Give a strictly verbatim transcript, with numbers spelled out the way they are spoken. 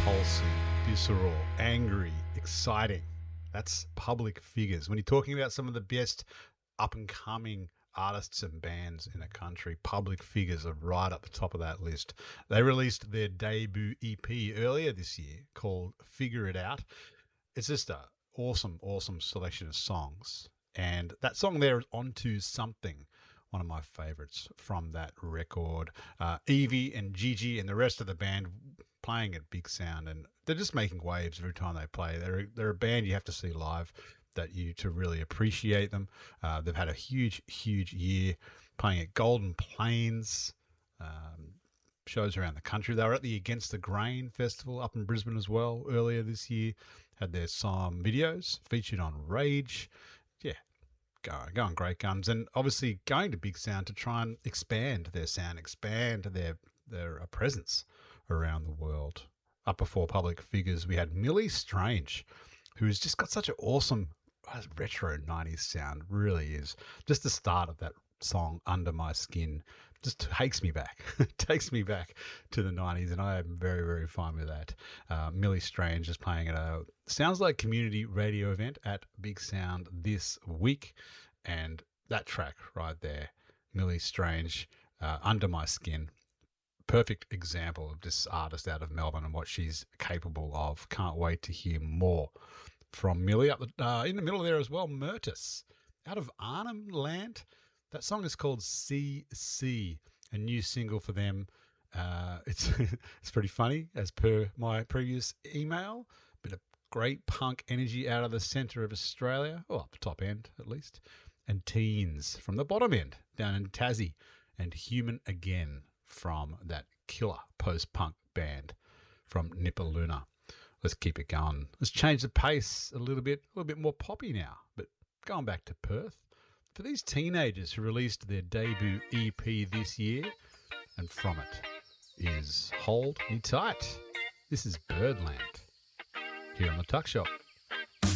Pulsing, visceral, angry, exciting. That's Public Figures. When you're talking about some of the best up and coming artists and bands in a country, Public Figures are right up the top of that list. They released their debut E P earlier this year called Figure It Out. It's just a awesome, awesome selection of songs. And that song there is Onto Something, one of my favorites from that record. Uh, Evie and Gigi and the rest of the band playing at Big Sound, and they're just making waves every time they play. They're, they're a band you have to see live that you to really appreciate them. Uh, they've had a huge, huge year playing at Golden Plains, um, shows around the country. They were at the Against the Grain Festival up in Brisbane as well earlier this year. Had their song videos featured on Rage. Yeah, going, going great guns. And obviously going to Big Sound to try and expand their sound, expand their, their uh, presence around the world. Up before Public Figures, we had Millie Strange, who's just got such an awesome uh, retro nineties sound. Really is. Just the start of that song, Under My Skin, just takes me back. takes me back to the nineties, and I am very, very fine with that. Uh, Millie Strange is playing at a sounds like community radio event at Big Sound this week, and that track right there, Millie Strange, uh, Under My Skin. Perfect example of this artist out of Melbourne and what she's capable of. Can't wait to hear more from Millie. Up the, uh, in the middle there as well, Murtis out of Arnhem Land. That song is called C C, a new single for them. Uh, it's it's pretty funny, as per my previous email. Bit of great punk energy out of the centre of Australia, or up the top end at least, and Teens from the bottom end down in Tassie, and Human Again from that killer post-punk band from Nipaluna. Let's keep it going. Let's change the pace a little bit, a little bit more poppy now, but going back to Perth. For these teenagers who released their debut E P this year, and from it is Hold Me Tight. This is Birdland here on the Tuck Shop.